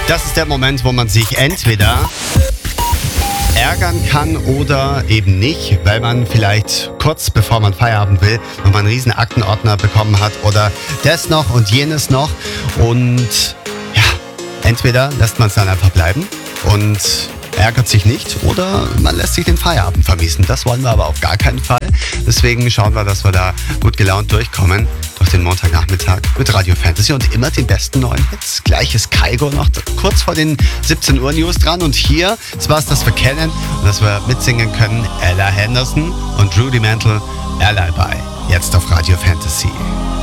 Das ist der Moment, wo man sich entweder ärgern kann oder eben nicht, weil man vielleicht kurz bevor man Feierabend will, nochmal einen riesen Aktenordner bekommen hat oder das noch und jenes noch. Und ja, entweder lässt man es dann einfach bleiben und ärgert sich nicht oder man lässt sich den Feierabend vermiesen. Das wollen wir aber auf gar keinen Fall. Deswegen schauen wir, dass wir da gut gelaunt durchkommen durch den Montagnachmittag mit Radio Fantasy und immer den besten neuen Hits. Gleich ist Kaigo noch kurz vor den 17 Uhr News dran und hier, das war's, das wir kennen und dass wir mitsingen können, Ella Henderson und Rudy Mantle, Alibi, jetzt auf Radio Fantasy.